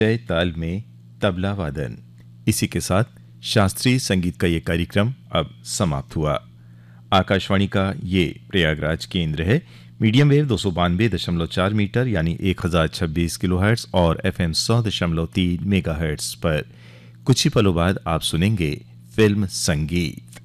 जय ताल में तबला वादन। इसी के साथ शास्त्रीय संगीत का ये कार्यक्रम अब समाप्त हुआ। आकाशवाणी का ये प्रयागराज केंद्र है। मीडियम वेव 292.4 मीटर यानी 1026 किलोहर्ट्ज और FM 100.3 मेगाहर्ट्ज पर कुछ ही पलों बाद आप सुनेंगे फिल्म संगीत।